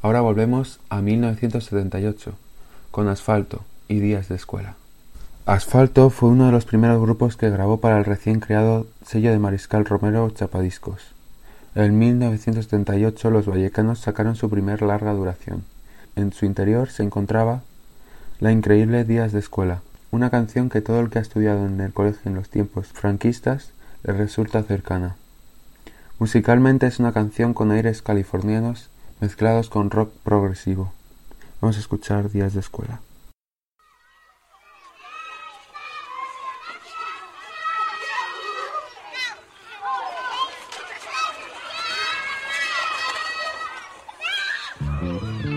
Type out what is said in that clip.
Ahora volvemos a 1978, con Asfalto y Días de Escuela. Asfalto fue uno de los primeros grupos que grabó para el recién creado sello de Mariscal Romero Chapadiscos. En 1978 los vallecanos sacaron su primer larga duración. En su interior se encontraba La increíble Días de Escuela, una canción que todo el que ha estudiado en el colegio en los tiempos franquistas le resulta cercana. Musicalmente es una canción con aires californianos mezclados con rock progresivo. Vamos a escuchar Días de Escuela.